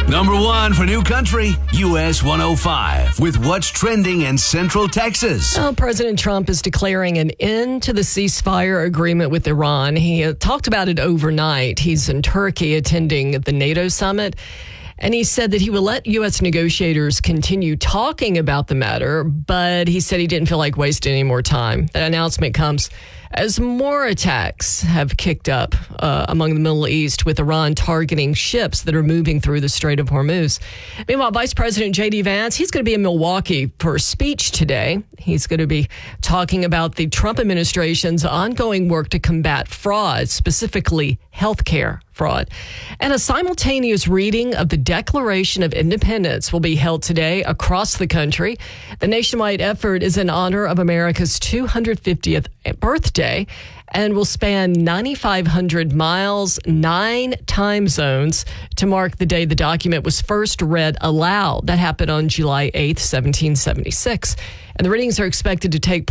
Number 1 for New Country, US 105, with what's trending in Central Texas. Well, President Trump is declaring an end to the ceasefire agreement with Iran. He talked about it overnight. He's in Turkey attending the NATO summit. And he said that he would let U.S. negotiators continue talking about the matter, but he said he didn't feel like wasting any more time. That announcement comes as more attacks have kicked up among the Middle East, with Iran targeting ships that are moving through the Strait of Hormuz. Meanwhile, Vice President J.D. Vance, he's going to be in Milwaukee for a speech today. He's going to be talking about the Trump administration's ongoing work to combat fraud, specifically healthcare fraud. And a simultaneous reading of the Declaration of Independence will be held today across the country. The nationwide effort is in honor of America's 250th birthday and will span 9,500 miles, 9 time zones to mark the day the document was first read aloud. That happened on July 8th, 1776. And the readings are expected to take